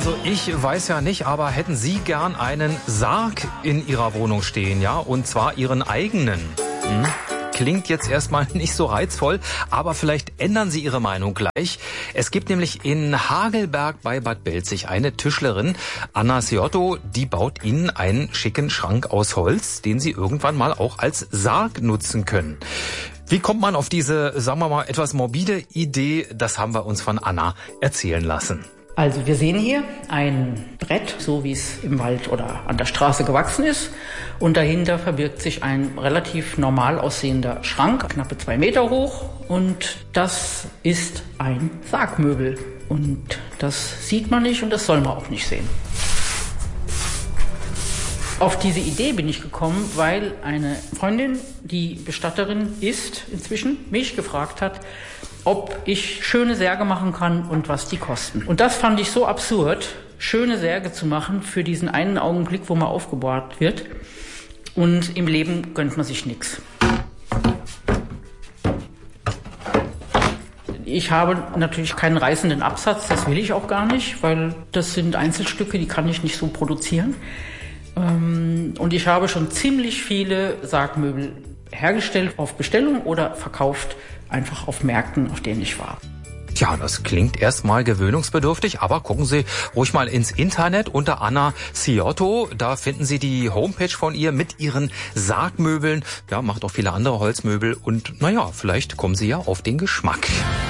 Also ich weiß ja nicht, aber hätten Sie gern einen Sarg in Ihrer Wohnung stehen, ja? Und zwar Ihren eigenen? Klingt jetzt erstmal nicht so reizvoll, aber vielleicht ändern Sie Ihre Meinung gleich. Es gibt nämlich in Hagelberg bei Bad Belzig eine Tischlerin, Anna Ciotto, die baut Ihnen einen schicken Schrank aus Holz, den Sie irgendwann mal auch als Sarg nutzen können. Wie kommt man auf diese, sagen wir mal, etwas morbide Idee? Das haben wir uns von Anna erzählen lassen. Also wir sehen hier ein Brett, so wie es im Wald oder an der Straße gewachsen ist. Und dahinter verbirgt sich ein relativ normal aussehender Schrank, knappe 2 Meter hoch. Und das ist ein Sargmöbel. Und das sieht man nicht und das soll man auch nicht sehen. Auf diese Idee bin ich gekommen, weil eine Freundin, die Bestatterin ist inzwischen, mich gefragt hat, ob ich schöne Särge machen kann und was die kosten. Und das fand ich so absurd, schöne Särge zu machen für diesen einen Augenblick, wo man aufgebahrt wird. Und im Leben gönnt man sich nichts. Ich habe natürlich keinen reißenden Absatz, das will ich auch gar nicht, weil das sind Einzelstücke, die kann ich nicht so produzieren. Und ich habe schon ziemlich viele Sargmöbel hergestellt auf Bestellung oder verkauft einfach auf Märkten, auf denen ich war. Tja, das klingt erstmal gewöhnungsbedürftig, aber gucken Sie ruhig mal ins Internet unter Anna Ciotto. Da finden Sie die Homepage von ihr mit ihren Sargmöbeln. Ja, macht auch viele andere Holzmöbel und naja, vielleicht kommen Sie ja auf den Geschmack.